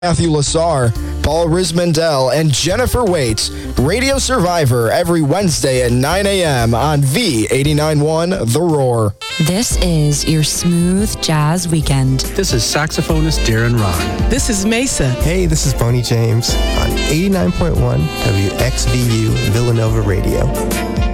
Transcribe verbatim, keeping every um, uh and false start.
Matthew Lassar, Paul Rismandel, and Jennifer Waits. Radio Survivor every Wednesday at nine a.m. on V eighty-nine point one The Roar. This is your smooth jazz weekend. This is saxophonist Darren Ron. This is Mesa. Hey, this is Bonnie James on eighty-nine point one W X V U Villanova Radio.